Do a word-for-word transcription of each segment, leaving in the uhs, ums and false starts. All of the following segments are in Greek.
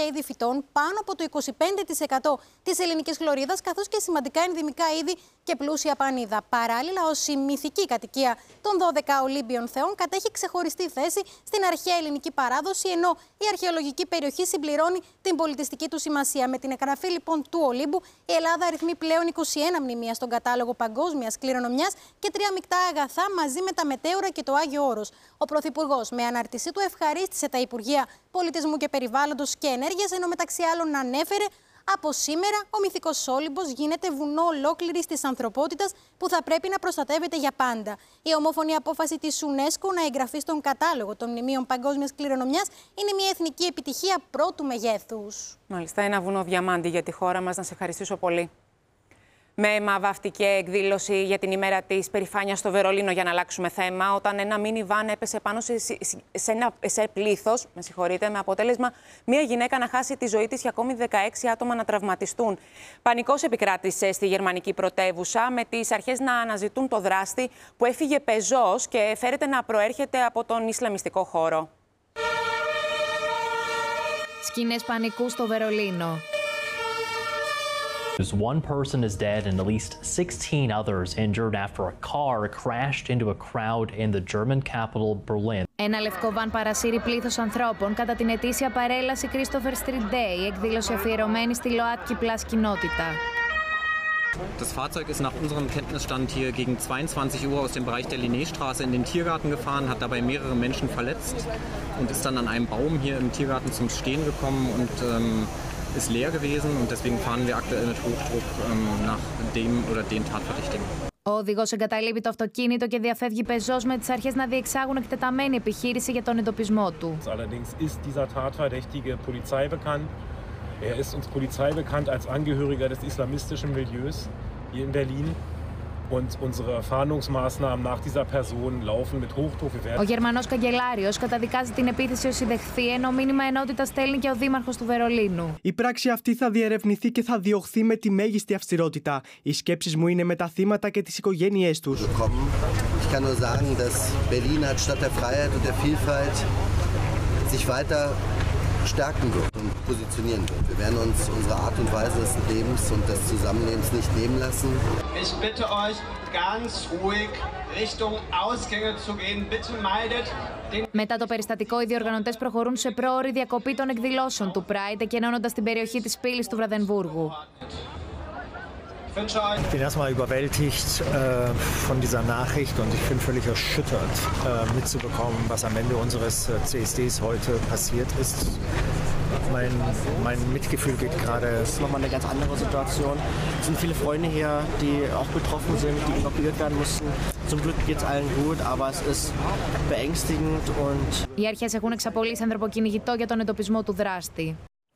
είδη φυτών, πάνω από το είκοσι πέντε τοις εκατό της ελληνικής χλωρίδας, καθώς και σημαντικά ενδυμικά είδη και πλούσια πανίδα. Παράλληλα, ως η μυθική κατοικία των δώδεκα Ολύμπιων θεών κατέχει ξεχωριστή θέση στην αρχαία ελληνική παράδοση, ενώ η αρχαιολογική περιοχή συμπληρώνει την πολιτιστική του σημασία. Με την εγγραφή λοιπόν του Ολύμπου, η Ελλάδα αριθμεί πλέον είκοσι ένα μνημεία στον κατάλογο παγκόσμιας κληρονομιάς και τρία μεικτά αγαθά μαζί με τα μετέωρα και το Άγιο Όρος. Ο Πρωθυπουργός, με ανάρτησή του, ευχαρίστησε τα Υπουργεία Πολιτισμού και Περιβάλλοντος και Ενέργειας, ενώ μεταξύ άλλων ανέφερε: από σήμερα, ο μυθικός Όλυμπος γίνεται βουνό ολόκληρης της ανθρωπότητας που θα πρέπει να προστατεύεται για πάντα. Η ομόφωνη απόφαση της UNESCO να εγγραφεί στον κατάλογο των μνημείων παγκόσμιας κληρονομιάς είναι μια εθνική επιτυχία πρώτου μεγέθους. Μάλιστα, ένα βουνό διαμάντι για τη χώρα μας. Να σε ευχαριστήσω πολύ. Με αιματοβαυτική εκδήλωση για την ημέρα της περηφάνειας στο Βερολίνο, για να αλλάξουμε θέμα, όταν ένα μίνι βαν έπεσε πάνω σε, σε, ένα, σε πλήθος, με συγχωρείτε, με αποτέλεσμα μία γυναίκα να χάσει τη ζωή της και ακόμη δεκαέξι άτομα να τραυματιστούν. Πανικός επικράτησε στη γερμανική πρωτεύουσα, με τις αρχές να αναζητούν το δράστη που έφυγε πεζός και φέρεται να προέρχεται από τον Ισλαμιστικό χώρο. Σκηνές πανικού στο Βερολίνο. One person is dead and at least sixteen others injured after a car crashed into a crowd in the German capital Berlin. Ένα λευκό βαν παρασύρει πλήθος ανθρώπων κατά την ετήσια παρέλαση Christopher Street Day, εκδήλωση αφιερωμένη στη ΛΟΑΤΚΙ Plus κοινότητα. Das Fahrzeug ist nach unserem Kenntnisstand hier gegen zweiundzwanzig Uhr aus dem Bereich der Linnéstraße in den Tiergarten gefahren, hat dabei mehrere Menschen verletzt und ist dann an einem Baum hier im Tiergarten zum Stehen gekommen und ähm, ist leer gewesen und deswegen fahren wir aktuell mit Hochdruck ähm, nach dem oder den Tatverdächtigen. Ο οδηγός εγκαταλείπει το αυτοκίνητο και διαφεύγει πεζός, με τις αρχές να διεξάγουν εκτεταμένη επιχείρηση για τον εντοπισμό του. Allerdings ist dieser Tatverdächtige Polizei bekannt. Er ist uns Polizei bekannt als Angehöriger des islamistischen Milieus hier in Berlin. Und unsere Fahndungsmaßnahmen nach dieser Person laufen mit Hochdruck. Ο Γερμανός καγκελάριος καταδικάζει την επίθεση ως ιδεχθή, ενώ μήνυμα ενότητας στέλνει και ο δήμαρχος του Βερολίνου. Η πράξη αυτή θα διερευνηθεί και θα διωχθεί με τη μέγιστη αυστηρότητα. Οι σκέψεις μου είναι με τα θύματα και τις οικογένειές τους. Ich kann nur sagen, dass Berlin als Stadt der Freiheit und der Vielfalt sich weiter stärken wird und positionieren wird. Wir werden uns unsere Art und Weise des Lebens und des Zusammenlebens nicht nehmen lassen. Ich bitte euch, ganz ruhig Richtung Ausgänge zu gehen. Bitte meidet den... Μετά το περιστατικό, οι διοργανωτές προχωρούν σε πρόωρη διακοπή των εκδηλώσεων του Pride, εκενώνοντας την περιοχή της πύλης του Βραδενβούργου. Ich bin erstmal überwältigt äh, von dieser Nachricht und ich bin völlig erschüttert, äh, mitzubekommen, was am Ende unseres äh, C S Ds heute passiert ist. Mein, mein Mitgefühl geht gerade. Das ist nochmal eine ganz andere Situation. Es sind viele Freunde hier, die auch betroffen sind, die evakuiert werden mussten. Zum Glück geht es allen gut, aber es ist beängstigend und... Οι αρχές έχουν εξαπολύσει ανθρωποκυνηγητό για τον εντοπισμό του δράστη.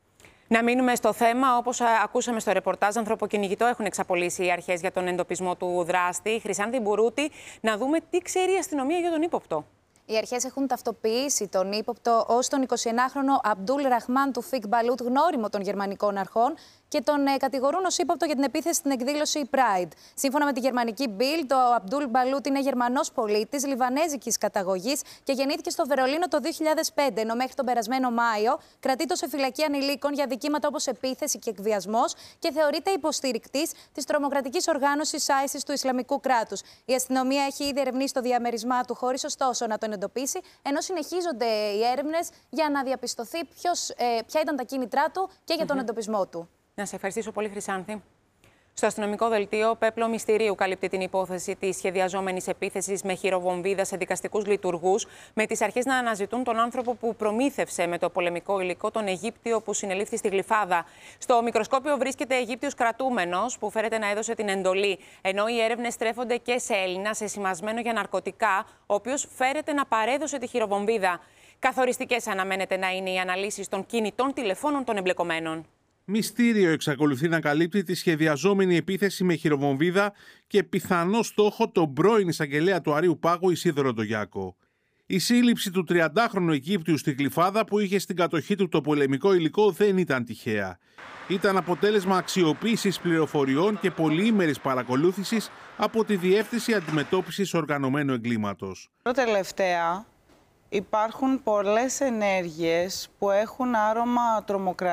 Να μείνουμε στο θέμα. Όπως ακούσαμε στο ρεπορτάζ, ανθρωποκυνηγητό έχουν εξαπολύσει οι αρχές για τον εντοπισμό του δράστη. Χρυσάνθη Μπουρούτη, να δούμε τι ξέρει η αστυνομία για τον ύποπτο. Οι αρχές έχουν ταυτοποιήσει τον ύποπτο ως τον εικοσιενάχρονο Αμπτούλ Ραχμάν Τουφίκ Μπαλούτ, γνώριμο των γερμανικών αρχών, και τον ε, κατηγορούν ως ύποπτο για την επίθεση στην εκδήλωση Pride. Σύμφωνα με τη γερμανική Bild, ο Αμπτούλ Μπαλούτ είναι Γερμανός πολίτης λιβανέζικης καταγωγής και γεννήθηκε στο Βερολίνο το δύο χιλιάδες πέντε, ενώ μέχρι τον περασμένο Μάιο κρατείται σε φυλακή ανηλίκων για δικήματα όπως επίθεση και εκβιασμός και θεωρείται υποστηρικτής της τρομοκρατικής οργάνωσης άισις του Ισλαμικού κράτους. Η αστυνομία έχει ήδη ερευνήσει το διαμέρισμά του, χωρίς ωστόσο να τον εντοπίσει, ενώ συνεχίζονται οι έρευνες για να διαπιστωθεί ποιος, ε, ποια ήταν τα κίνητρά του και για τον mm-hmm. εντοπισμό του. Να σε ευχαριστήσω πολύ, Χρυσάνθη. Στο αστυνομικό δελτίο, πέπλο μυστηρίου καλύπτει την υπόθεση της σχεδιαζόμενης επίθεσης με χειροβομβίδα σε δικαστικούς λειτουργούς, με τις αρχές να αναζητούν τον άνθρωπο που προμήθευσε με το πολεμικό υλικό τον Αιγύπτιο που συνελήφθη στη Γλυφάδα. Στο μικροσκόπιο βρίσκεται Αιγύπτιος κρατούμενος που φέρεται να έδωσε την εντολή, ενώ οι έρευνες στρέφονται και σε Έλληνα σεσημασμένο για ναρκωτικά, ο οποίος φέρεται να παρέδωσε τη χειροβομβίδα. Καθοριστικές αναμένεται να είναι οι αναλύσεις των κινητών τηλεφώνων των εμπλεκομένων. Μυστήριο εξακολουθεί να καλύπτει τη σχεδιαζόμενη επίθεση με χειροβομβίδα και πιθανό στόχο τον πρώην εισαγγελέα του Αρείου Πάγου Ισίδωρο Ντογιάκο. Η σύλληψη του τριαντάχρονου Αιγύπτιου στη Γλυφάδα που είχε στην κατοχή του το πολεμικό υλικό δεν ήταν τυχαία. Ήταν αποτέλεσμα αξιοποίησης πληροφοριών και πολυήμερης παρακολούθησης από τη Διεύθυνση Αντιμετώπισης Οργανωμένου Εγκλήματος. Τελευταία υπάρχουν πολλές ενέργειες που έχουν άρωμα τρομοκρατίας.